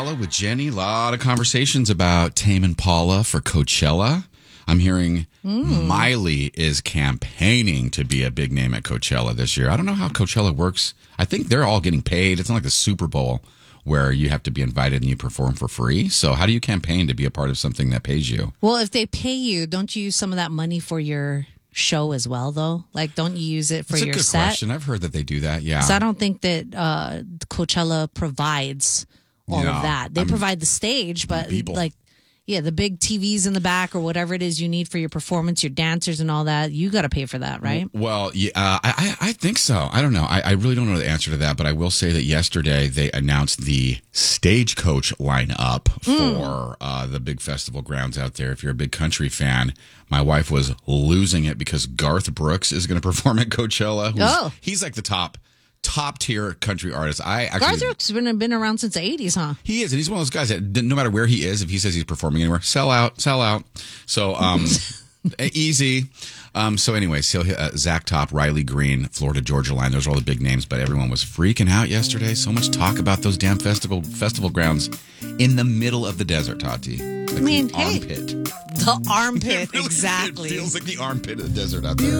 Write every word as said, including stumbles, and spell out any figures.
Impala with Jenny. A lot of conversations about Tame Impala for Coachella. I'm hearing mm. Miley is campaigning to be a big name at Coachella this year. I don't know how Coachella works. I think they're all getting paid. It's not like the Super Bowl where you have to be invited and you perform for free. So how do you campaign to be a part of something that pays you? Well, if they pay you, don't you use some of that money for your show as well, though? Like, don't you use it for That's your a good set? question. I've heard that they do that, yeah. So I don't think that uh, Coachella provides all no, of that. They I'm, provide the stage, but people. like, yeah, the big T Vs in the back or whatever it is you need for your performance, your dancers and all that, you got to pay for that, right? Well, yeah, uh, I, I think so. I don't know. I, I really don't know the answer to that, but I will say that yesterday they announced the Stagecoach lineup Mm. for uh, the big festival grounds out there. If you're a big country fan, my wife was losing it because Garth Brooks is going to perform at Coachella. Who's, Oh. He's like the top top tier country artist. I actually Garth Brooks has been, been around since the eighties, huh? He is, and he's one of those guys that no matter where he is, if he says he's performing anywhere, sell out, sell out. So um, easy. Um, so anyways, so, uh, Zach Top, Riley Green, Florida Georgia Line. Those are all the big names, but everyone was freaking out yesterday. So much talk about those damn festival festival grounds in the middle of the desert, Tati. Like I mean, the hey, armpit. the armpit, It really, exactly. It feels like the armpit of the desert out there.